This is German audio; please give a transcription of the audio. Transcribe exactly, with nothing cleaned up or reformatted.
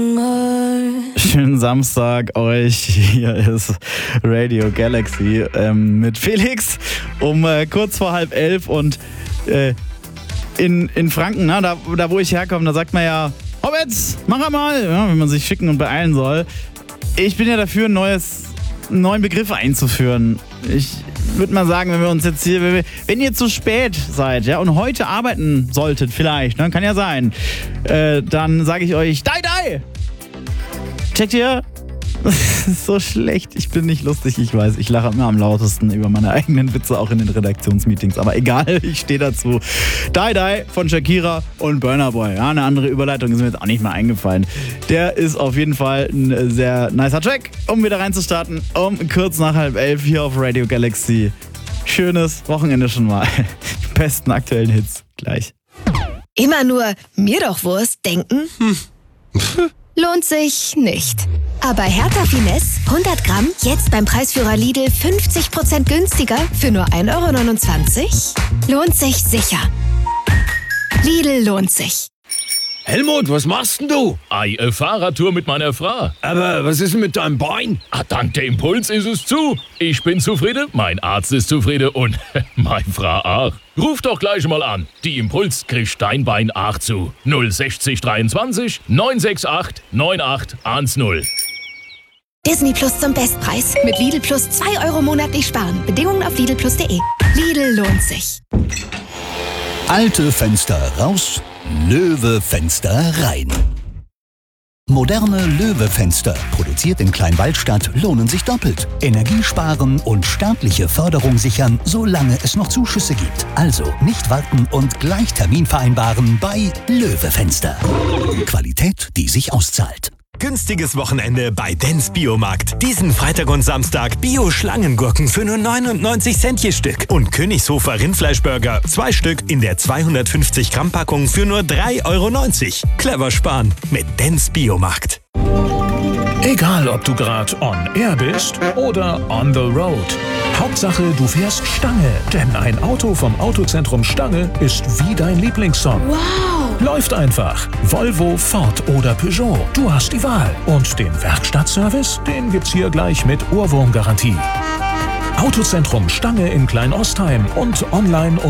Schönen Samstag euch. Hier ist Radio Galaxy ähm, mit Felix um äh, kurz vor halb elf und äh, in, in Franken, na, da, da wo ich herkomme, da sagt man ja, Hobbits, mach mal, ja, wenn man sich schicken und beeilen soll. Ich bin ja dafür, ein neues, einen neuen Begriff einzuführen. Ich würde mal sagen, wenn wir uns jetzt hier, wenn, wir, wenn ihr zu spät seid, ja, und heute arbeiten solltet vielleicht, ne, kann ja sein, äh, dann sage ich euch, Dai Dai! Checkt ihr? Das ist so schlecht. Ich bin nicht lustig, ich weiß. Ich lache immer am lautesten über meine eigenen Witze, auch in den Redaktionsmeetings. Aber egal, ich stehe dazu. Dai Dai von Shakira und Burna Boy. Ja, eine andere Überleitung ist mir jetzt auch nicht mehr eingefallen. Der ist auf jeden Fall ein sehr nicer Track, um wieder reinzustarten. Um kurz nach halb elf hier auf Radio Galaxy. Schönes Wochenende schon mal. Die besten aktuellen Hits gleich. Immer nur mir doch Wurst denken? Hm. Lohnt sich nicht. Aber Hertha Finesse hundert Gramm jetzt beim Preisführer Lidl fünfzig Prozent günstiger für nur ein Euro neunundzwanzig? Lohnt sich sicher. Lidl lohnt sich. Helmut, was machst denn du? Ei, eine Fahrradtour mit meiner Frau. Aber was ist denn mit deinem Bein? Ah, dank der Impuls ist es zu. Ich bin zufrieden, mein Arzt ist zufrieden und meine Frau auch. Ruf doch gleich mal an. Die Impuls kriegt dein Bein auch zu. null sechzig dreiundzwanzig neun sechs acht neun acht eins null. Disney Plus zum Bestpreis. Mit Lidl Plus zwei Euro monatlich sparen. Bedingungen auf lidl plus punkt de. Lidl lohnt sich. Alte Fenster raus, Löwe-Fenster rein. Moderne Löwe-Fenster, produziert in Kleinwaldstadt, lohnen sich doppelt. Energie sparen und staatliche Förderung sichern, solange es noch Zuschüsse gibt. Also nicht warten und gleich Termin vereinbaren bei Löwe-Fenster. Qualität, die sich auszahlt. Günstiges Wochenende bei Dens Biomarkt. Diesen Freitag und Samstag Bio-Schlangengurken für nur neunundneunzig Cent je Stück. Und Königshofer Rindfleischburger, zwei Stück in der zweihundertfünfzig Gramm Packung für nur drei Euro neunzig. Clever sparen mit Dens Biomarkt. Egal, ob du gerade on air bist oder on the road. Hauptsache, du fährst Stange. Denn ein Auto vom Autozentrum Stange ist wie dein Lieblingssong. Wow! Läuft einfach. Volvo, Ford oder Peugeot. Du hast die Wahl. Und den Werkstattservice, den gibt's hier gleich mit Ohrwurmgarantie. Autozentrum Stange in Kleinostheim und online